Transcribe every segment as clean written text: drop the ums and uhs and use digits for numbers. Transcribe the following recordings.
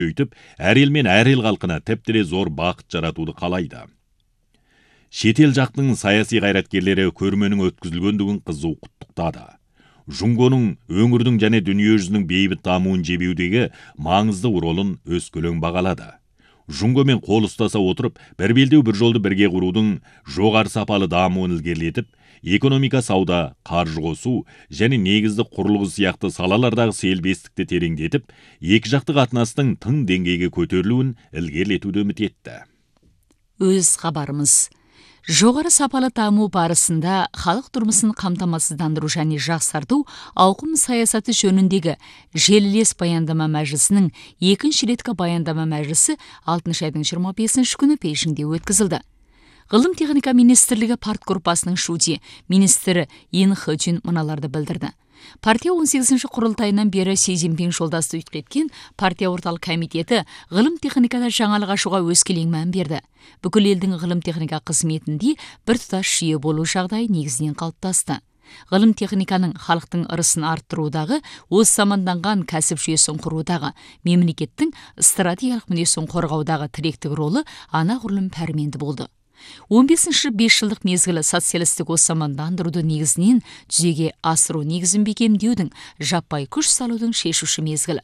өйтіп, әр ел мен әр ел халқына тіптіре зор бақыт жаратуды қалайды. Шетел жақтың саяси қайраткерлері көрменің өткізілгендігін қызу құттықтады. Жұңгоның өңірдің және дүниежүзінің бейбіт дамуын жебеудегі маңызды ролын өскөлең бағалады. Жұңгомен қол ұстаса отырып, бір белдеу бір жолды бірге құрудың жоғары сапалы дамуын ілгерілетіп, экономика, сауда, қаржы қосу және негізді құрылғы сияқты салалардағы селбестікті тереңдетіп, екі жақты қатынастың тың деңгейге көтерілуін ілгерілетуді үміт етті. Өз хабарымыз. Жоғары сапалы даму барысында халық тұрмысын қамтамасыздандыру және жақсарту ауқым саясаты жөніндегі желілес баяндама мәжілісінің екінші реткі баяндама мәжілісі 6 айдың 25 күні Пекинде өткізілді. Ғылым техника министрлігі партгруппасының шуде министрі Ин Хэчун мыналарды білдірді. Партия 18-ші құрылтайынан бері Си Цзиньпин жолдасты үйтілеткен партия орталық комитеті ғылым техникада жаңалық ашуға өскелең мән берді. Бүкіл елдің ғылым техника қызметінде бір тұтас жүйе болу жағдайы негізінен қалыптасты. Ғылым техниканың халықтың ырысын арттырудағы, өз заманданған кәсіп жүйесін құрудағы, мемлекеттің стратегиялық мүддесін қорғаудағы тіректік ролы анағұрлым пәрменді болды. 15-ші 5 жылдық мезгілі социалистік осамандандыруды негізінен жүзеге асыру негізін бекемдеудің, жаппай күш салудың шешуші мезгілі.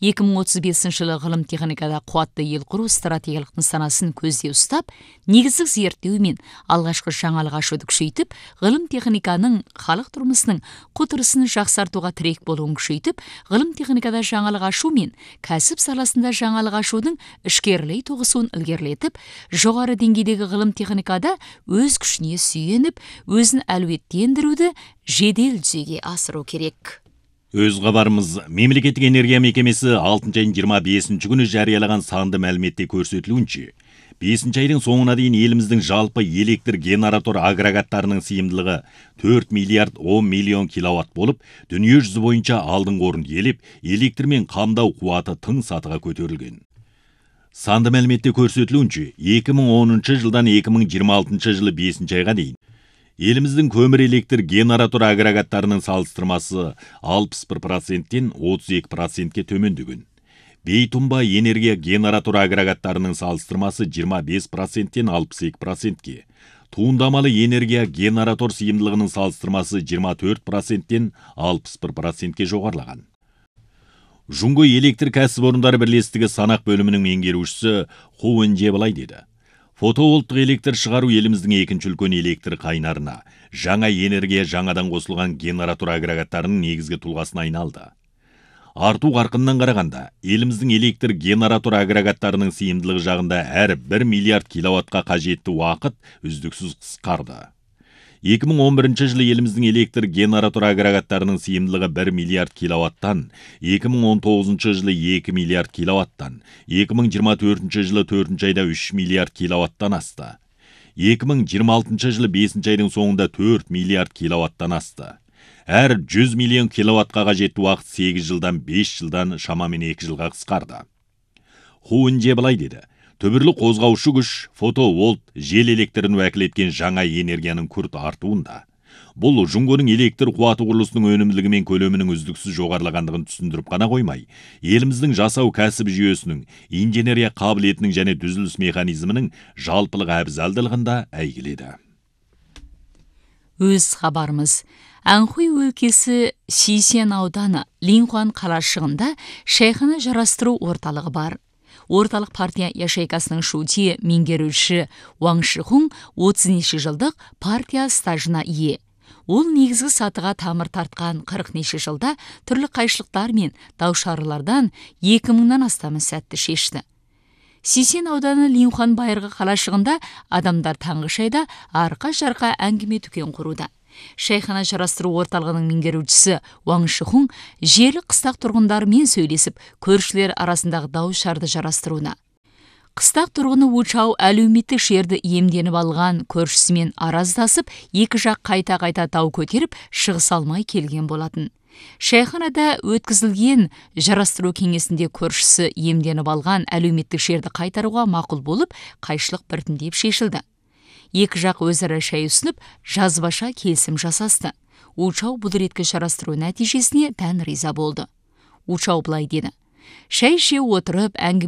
2035 жылы ғылым техникада қуатты ел құру стратегиялық нысанасын көзде ұстап, негіздік зерттеумен алғашқы жаңалық ашуды күшейтіп, ғылым техниканың халық тұрмысының құтырысын жақсартуға тірек болуын күшейтіп, ғылым техникада жаңалық ашу мен кәсіп саласында жаңалық ашудың ішкерлей тоғысуын ілгерілетіп, жоғары деңгейдегі ғылым техникада өз күшіне сүйеніп, өзін әлеуеттендіруді жедел жүзеге асыру керек. Өз хабарымыз. Мемлекеттік энергия мекемесі 6 айдың 25 күні жариялаған санды мәліметте көрсетілуінше, 5 айдың соңына дейін еліміздің жалпы электр генератор агрегаттарының сыйымдылығы 4 миллиард 10 миллион киловатт болып, дүниежүзі бойынша алдыңғы орын иелеп, электрмен қамдау қуаты тың сатыға көтерілген. Санды мәліметте көрсетілуінше, 2010 жылдан 2026 жылы 5 айға дейін еліміздің көмір электр генератор агрегаттарының салыстырмасы 61%-тен 32%-ке төмендеген. Бейтұнба энергия генератор агрегаттарының салыстырмасы 25%-тен 62%-ке. Туындамалы энергия генератор сыйымдылығының салыстырмасы 24%-тен 61%-ке жоғарылаған. Жұңго электр кәсіпорындары бірлестігі санақ бөлімінің меңгерушісі Ху Энже былай деді. Фотоволттық электр шығару еліміздің екінші үлкен электр қайнарына, жаңа энергия жаңадан қосылған генератор агрегаттарының негізгі тұлғасына айналды. Арту қарқыннан қарағанда, еліміздің электр генератор агрегаттарының сыйымдылығы жағында әр 1 миллиард киловаттқа қажетті уақыт үздіксіз қысқарды. 2011 жылы еліміздің электр генератор агрегаттарының сыйымдылығы 1 миллиард киловаттан, 2019 жылы 2 миллиард киловаттан, 2024 жылы 4 айда 3 миллиард киловаттан асты. 2026 жылы 5 айдың соңында 4 миллиард киловаттан асты. Әр 100 миллион киловаттқа қажетті уақыт 8 жылдан 5 жылдан шамамен 2 жылға қысқарды. Ху Энже былай деді. Түбірлі қозғаушы күш, фотоволт, жел электрін уәкіл еткен жаңа энергияның күрт артуында. Бұл Жұңгоның электр қуаты құрылысының өнімділігі мен көлемінің үздіксіз жоғарылағандығын түсіндіріп қана қоймай, еліміздің жасау кәсіп жүйесінің, инженерия қабілетінің және түзіліс механизмінің жалпылық әбзалдылығында әйгіледі. Өз хабарымыз. Анхуй өлкесі Сисен ауданы Линхуан қалашығында шайхана жарастыру орталығы бар. Орталық партия яшайкасының шуте меңгеруші Уаң Шихун 30 жылдық партия стажына ие. Ол негізгі сатыға тамыр тартқан 40 жылда түрлі қайшылықтар мен даушарылардан 2000-нан астамы сәтті шешті. Сисен ауданы Линхуан байырғы қалашығында адамдар таңғы шайда арқа-жарқа әңгіме дүкен құруда. Шайхана жарастыру орталығының меңгерушісі Уаң Шихун желі қыстақ тұрғындарымен сөйлесіп, көршілер арасындағы дау-шарды жарастыруына. Қыстақ тұрғыны Учау әлеуметтік жерді иемденіп алған көршісімен араздасып, екі жақ қайта-қайта дау көтеріп, шығыс алмай келген болатын. Шайханада өткізілген жарастыру кеңесінде көршісі иемденіп алған әлеуметтік жерді қайтаруға мақұл болып, қайшылық біртіндеп шешілді. Екі жақ өзара шай ұсынып, жазбаша келісім жасасты. Учау бұл реткі жарастыру нәтижесіне дән риза болды. Учау былай деді. Шәй іше отырып, әңгіме